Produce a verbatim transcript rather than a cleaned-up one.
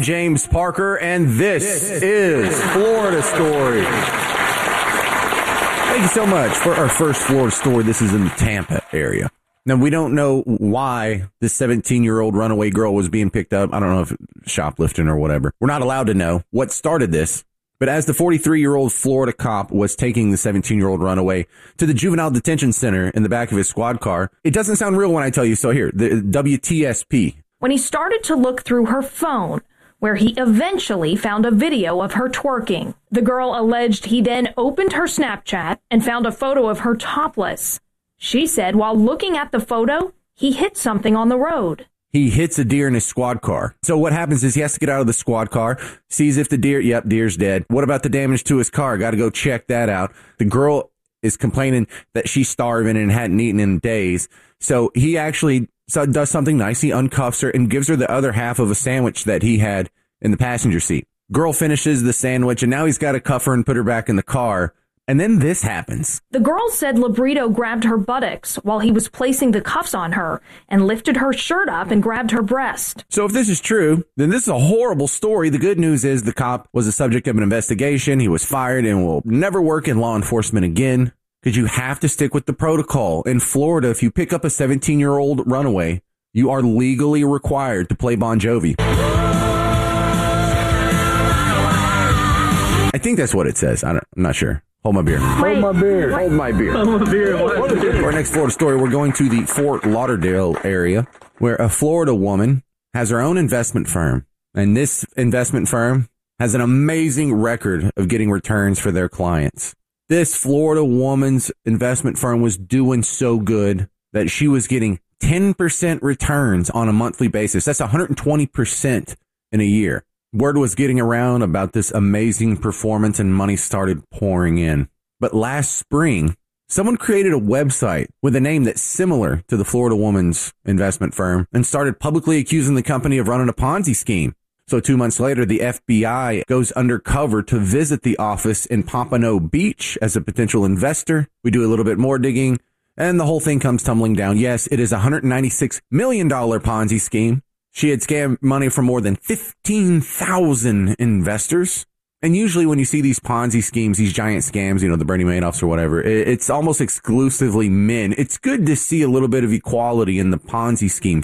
James Parker, and this, this is Florida Story. Thank you so much for our first Florida story. This is in the Tampa area. Now, we don't know why this seventeen-year-old runaway girl was being picked up. I don't know if shoplifting or whatever. We're not allowed to know what started this. But as the forty-three-year-old Florida cop was taking the seventeen-year-old runaway to the juvenile detention center in the back of his squad car, it doesn't sound real when I tell you. So here, the W T S P. When he started to look through her phone, where he eventually found a video of her twerking. The girl alleged he then opened her Snapchat and found a photo of her topless. She said while looking at the photo, he hit something on the road. He hits a deer in his squad car. So what happens is he has to get out of the squad car, sees if the deer, yep, deer's dead. What about the damage to his car? Got to go check that out. The girl is complaining that she's starving and hadn't eaten in days. So he actually So does something nice. He uncuffs her and gives her the other half of a sandwich that he had in the passenger seat. Girl finishes the sandwich, and now he's got to cuff her and put her back in the car. And then this happens. The girl said Labrito grabbed her buttocks while he was placing the cuffs on her and lifted her shirt up and grabbed her breast. So if this is true, then this is a horrible story. The good news is the cop was the subject of an investigation. He was fired and will never work in law enforcement again. Because you have to stick with the protocol. In Florida, if you pick up a seventeen-year-old runaway, you are legally required to play Bon Jovi. I think that's what it says. I don't, I'm not sure. Hold my beer. Wait, Hold my beer. Hold my beer. Hold my beer. For our next Florida story, we're going to the Fort Lauderdale area, where a Florida woman has her own investment firm. And this investment firm has an amazing record of getting returns for their clients. This Florida woman's investment firm was doing so good that she was getting ten percent returns on a monthly basis. That's one hundred twenty percent in a year. Word was getting around about this amazing performance and money started pouring in. But last spring, someone created a website with a name that's similar to the Florida woman's investment firm and started publicly accusing the company of running a Ponzi scheme. So two months later, the F B I goes undercover to visit the office in Pompano Beach as a potential investor. We do a little bit more digging, and the whole thing comes tumbling down. Yes, it is a one hundred ninety-six million dollars Ponzi scheme. She had scammed money from more than fifteen thousand investors. And usually when you see these Ponzi schemes, these giant scams, you know, the Bernie Madoffs or whatever, it's almost exclusively men. It's good to see a little bit of equality in the Ponzi scheme